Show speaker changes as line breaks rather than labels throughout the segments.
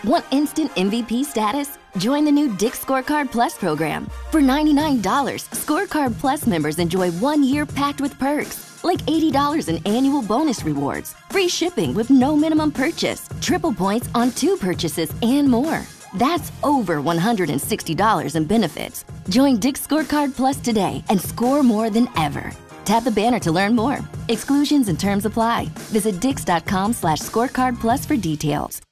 Want instant MVP status? Join the new Dick's Scorecard Plus program. For $99, Scorecard Plus members enjoy 1 year packed with perks, like $80 in annual bonus rewards, free shipping with no minimum purchase, triple points on 2 purchases, and more. That's over $160 in benefits. Join Dick's Scorecard Plus today and score more than ever. Tap the banner to learn more. Exclusions and terms apply. Visit dix.com/scorecardplus for details.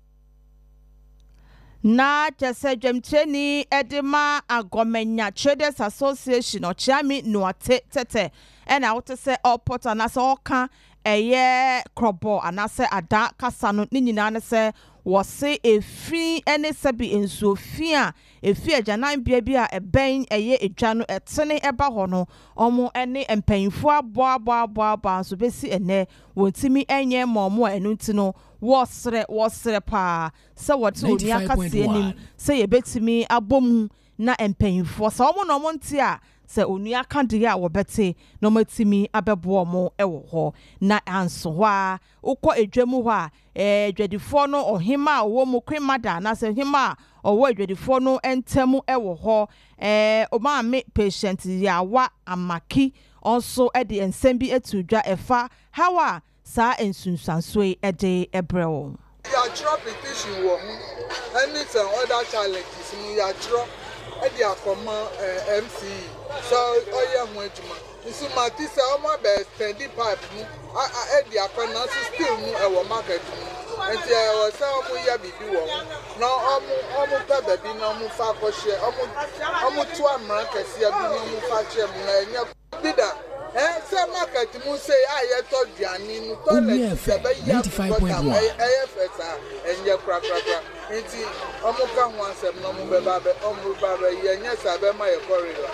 Na jese jemcheni edema agomenya Traders Association Ochiami Nuate tete ena wote se opota na se oka eye krobo anase ada kasano ni nyina ne se wose efi ene sebi ensuofi a efi ajanan bia bia eben eye edwa no etene eba ho no omo ene empanfo aboa so besi ene wontimi enye momo enu nti no wosre pa se wote oni akase anim se yebetimi abom na empanfo so omo no monti a se oni akade a wobete no matimi abebo mo ewo ho na anso ho a ukọ edwamu ho a dwadifo no ohima owo mu kwemada na se hima owo dwadifo no entemu ewo ho o ma me patient yawa amaki also e de ensem bi etudwa efa hawa sa ensunsansoi e de ebrewo
ya drop petition wo any some other challenges ni ya drop e de akoma MC so oye mu ejuma nso mati se o ma be steady pipe mu e de akona still mu e wo market mu enti e wo se o mu ya bibi wo no o mu pe baby no mu fa ko share o mu to amra kase ya bi no mu fa share mu na enya bida se market mu say aye to duani nu to le se be ya 95.1 AFSA enye kra nti omo ka ho asem no mu be ba be omo ba be ye nya sa be ma ye corridor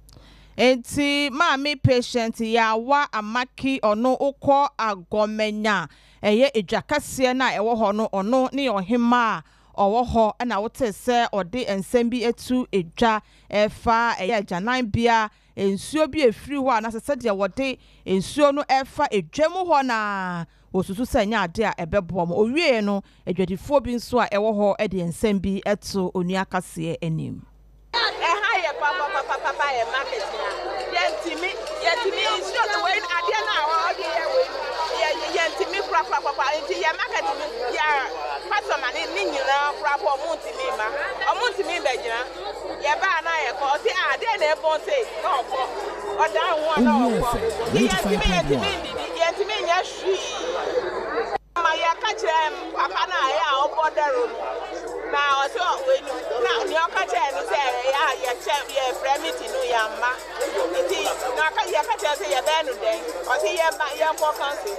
enti maami patient yawa amaki ono ukọ agomenya eye edwakase na ewo ho no ono ne ohima owo ho na wote se ode ensem bi etu edwa efa eye ajanan bia ensuo bi efiri ho na sese de wode ensuo no efa edwamu ho na osusu sanya ade a ebebo mo owie no edwadifo bi nso a ewo ho de ensem bi etu onu akase enim
papa e market na yentimi ensure the way ade na all the way yentimi papa enti ya market ya customer ni nyina papa omuntimi bejina ye ba na ye ko ti ade na e bon say no ko oda hu na ko yentimi nya hwi ma ya ka kire papa na ya obodero na oso we na ni o ka kire ni say ya ye fremiti no ya ma iti na ka ya ka kire say ye be no den o ti ye ba ye ko council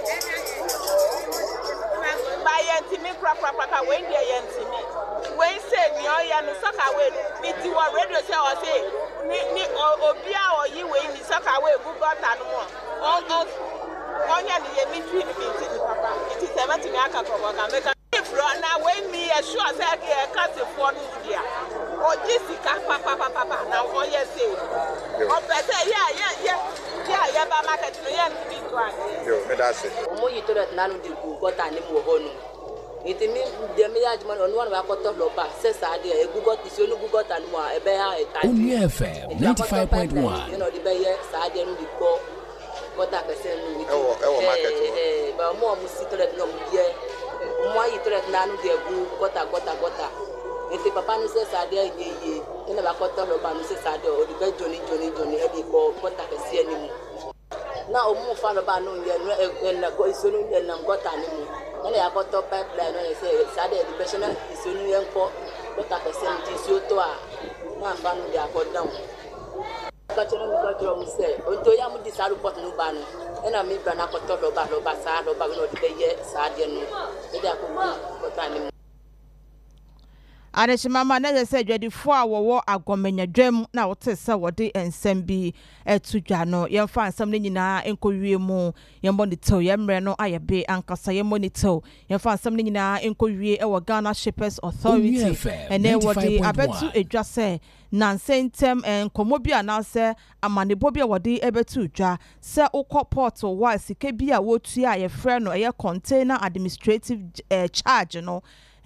ba yentimi papa we dey yentimi we say ni o ya no saka we mi ti wo radio say o say ni obi a o yi we ni saka we gugota no mo onya ni ye mi twi mi ti papa iti 70 mi aka ko ka make na we mi sure say e ka se fo no dia o jisika papa na o ye say o pese ya ba market no ye mi to an
yo me da se
o mo yito that nanu di gugota ni mo ho no iti mi de me ya jman onu wa ko to lo ba se sa de e gugota isi onu gugota ni mo e be ha e ta
FM 95.1
you know the be ye sa de no di ko gota pese no
e wo market
ba mo mu si to let no mu ye mo yito that nanu de gugota iti papa ni se sa de ye ina ba ko to lo ba ni se sa de o di be joni e di ko gota pese ni mu na o mu fa lo ba no ye no na go iso no ye na gota ni mu ina ya ko to pipeline no se sa de educational iso no ye nko gota pese ni ti to a na fa no de akodan Kachoro say, Onto ya mu disaru pot no banu. Ena mi bra na ko to lo ba sa no di be ye sa de no. E de akoko ko tani.
Adeshimama na se dwadifo a wo agomenya dwam na wote se wode ensem bi etudwa no yemfa ansem ne nyina enkowie mu yembo ne tew yemre no ayebe ankasa yembo ne tew yemfa ansem ne nyina enkowie e wo Ghana Shippers Authority ene wode abetu edwa se nansentem enkomo bi anase amanebo bi wode ebetu dwa se ukọ port wa sike bi a wotua ye frɛ no eye container administrative charge no